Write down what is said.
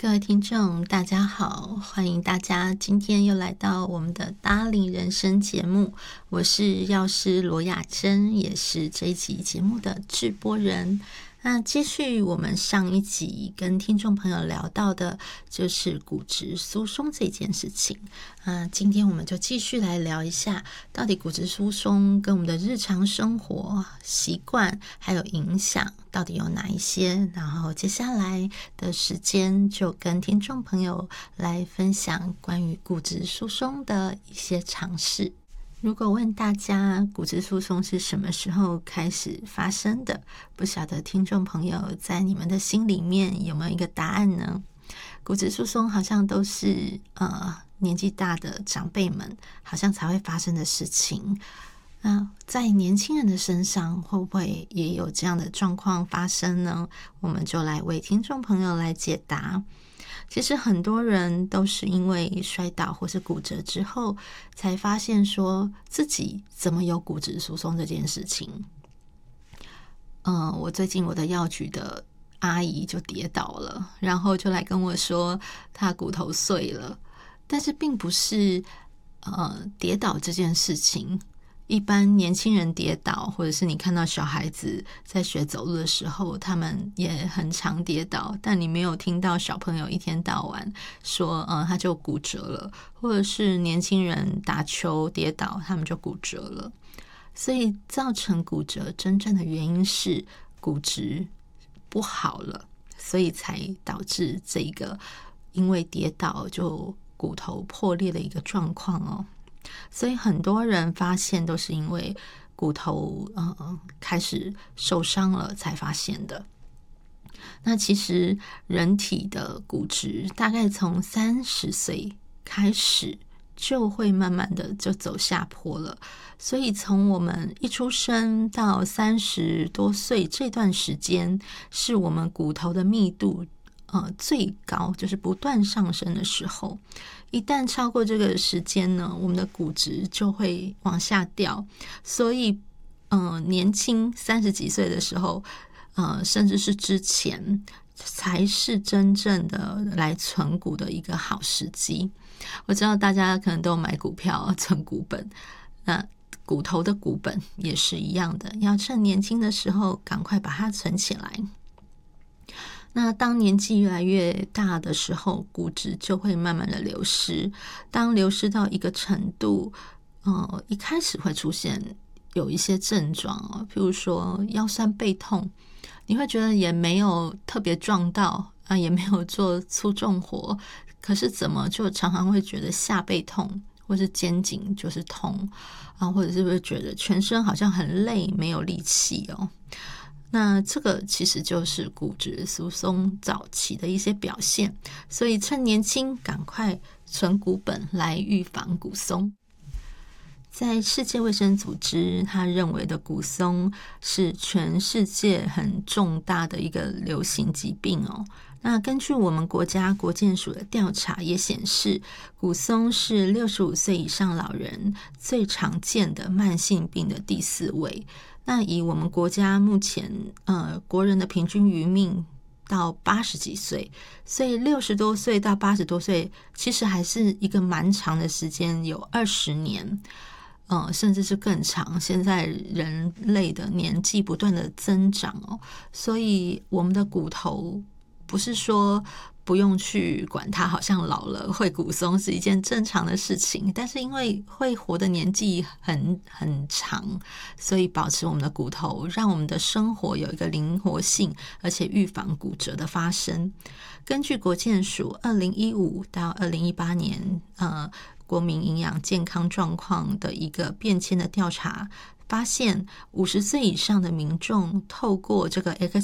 各位听众大家好，欢迎大家今天又来到我们的搭领人生节目，我是药师罗雅珍，也是这一集节目的制播人。那继续我们上一集跟听众朋友聊到的就是骨质疏松这件事情，今天我们就继续来聊一下到底骨质疏松跟我们的日常生活习惯还有影响到底有哪一些，然后接下来的时间就跟听众朋友来分享关于骨质疏松的一些常识。如果问大家骨质疏松是什么时候开始发生的，不晓得听众朋友在你们的心里面有没有一个答案呢？骨质疏松好像都是年纪大的长辈们好像才会发生的事情，那在年轻人的身上会不会也有这样的状况发生呢？我们就来为听众朋友来解答。其实很多人都是因为摔倒或是骨折之后才发现说自己怎么有骨质疏松这件事情。我最近我的药局的阿姨就跌倒了，然后就来跟我说她骨头碎了，但是并不是跌倒这件事情。一般年轻人跌倒，或者是你看到小孩子在学走路的时候，他们也很常跌倒，但你没有听到小朋友一天到晚说他就骨折了，或者是年轻人打球跌倒他们就骨折了。所以造成骨折真正的原因是骨质不好了，所以才导致这个因为跌倒就骨头破裂的一个状况哦。所以很多人发现都是因为骨头开始受伤了才发现的。那其实人体的骨质大概从30岁开始就会慢慢的就走下坡了，所以从我们一出生到30多岁这段时间是我们骨头的密度最高，就是不断上升的时候。一旦超过这个时间呢，我们的骨质就会往下掉。所以年轻30几岁的时候甚至是之前才是真正的来存股的一个好时机。我知道大家可能都有买股票存股本，那骨头的股本也是一样的，要趁年轻的时候赶快把它存起来。那当年纪越来越大的时候，骨质就会慢慢的流失。当流失到一个程度，一开始会出现有一些症状譬如说腰酸背痛，你会觉得也没有特别撞到也没有做粗重活，可是怎么就常常会觉得下背痛，或是肩颈就是痛或者是不是觉得全身好像很累，没有力气哦。那这个其实就是骨质疏松早期的一些表现，所以趁年轻赶快存股本来预防骨松。在世界卫生组织，他认为的骨松是全世界很重大的一个流行疾病哦。那根据我们国家国健署的调查也显示，骨松是65岁以上老人最常见的慢性病的第4位。那以我们国家目前国人的平均余命到80几岁，所以60多岁到80多岁其实还是一个蛮长的时间，有20年甚至是更长。现在人类的年纪不断的增长所以我们的骨头不是说不用去管它，好像老了会骨松是一件正常的事情，但是因为会活的年纪很长，所以保持我们的骨头，让我们的生活有一个灵活性，而且预防骨折的发生。根据国健署2015到2018年国民营养健康状况的一个变迁的调查，发现50岁以上的民众透过这个 X